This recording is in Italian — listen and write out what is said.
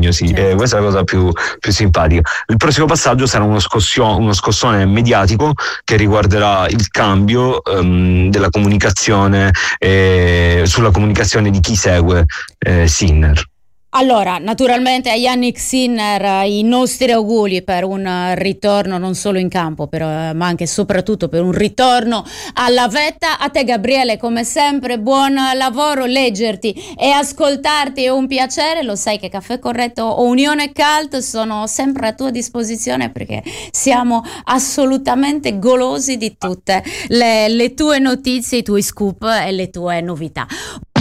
diagnosi. Certo. Questa è la cosa più simpatica. Il prossimo passaggio sarà uno scossone mediatico che riguarderà il cambio della comunicazione sulla comunicazione di chi segue Sinner. Allora, naturalmente a Jannik Sinner i nostri auguri per un ritorno non solo in campo, ma anche e soprattutto per un ritorno alla vetta. A te Gabriele, come sempre, buon lavoro, leggerti e ascoltarti è un piacere, lo sai che Caffè Corretto o Unione Cult sono sempre a tua disposizione perché siamo assolutamente golosi di tutte le tue notizie, i tuoi scoop e le tue novità.